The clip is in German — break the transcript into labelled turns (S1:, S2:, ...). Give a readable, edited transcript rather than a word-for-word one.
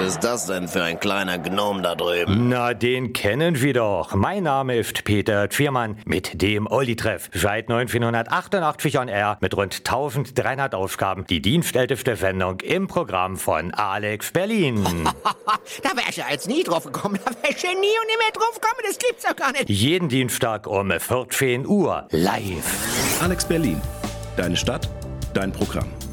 S1: ist das denn für ein kleiner Gnom da drüben?
S2: Na, den kennen wir doch. Mein Name ist Peter Tschirmann mit dem Olli-Treff. Seit 1988 on Air mit rund 1300 Ausgaben. Die dienstälteste Sendung im Programm von Alex Berlin.
S3: Da wär ich ja jetzt nie drauf gekommen. Da wär ich ja nie und nie mehr drauf gekommen. Das gibt's doch gar nicht.
S2: Jeden Dienstag um 14 Uhr live.
S4: Alex Berlin. Deine Stadt, dein Programm.